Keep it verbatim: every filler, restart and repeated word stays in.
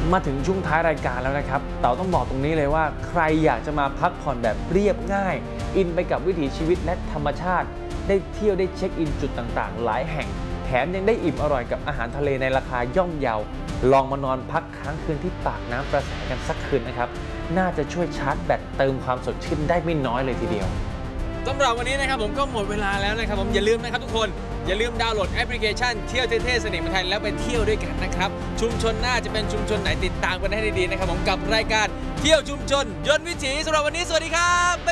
มาถึงช่วงท้ายรายการแล้วนะครับเต๋าต้องบอกตรงนี้เลยว่าใครอยากจะมาพักผ่อนแบบเรียบง่ายอินไปกับวิถีชีวิตและธรรมชาติได้เที่ยวได้เช็คอินจุดต่างๆหลายแห่งแถมยังได้อิ่มอร่อยกับอาหารทะเลในราคาย่อมเยาลองมานอนพักค้างคืนที่ปากน้ำประแสกันสักคืนนะครับน่าจะช่วยชาร์จแบตเติมความสดชื่นได้ไม่น้อยเลยทีเดียวสำหรับวันนี้นะครับผมก็หมดเวลาแล้วนะครับผมอย่าลืมนะครับทุกคนอย่าลืมดาวน์โหลดแอปพลิเคชันเที่ยวเท่ๆเสน่ห์เมืองไทยแล้วไปเที่ยวด้วยกันนะครับชุมชนหน้าจะเป็นชุมชนไหนติดตามกันให้ดีๆนะครับผมกับรายการเที่ยวชุมชนยนต์วิถีสำหรับวันนี้สวัสดีครับ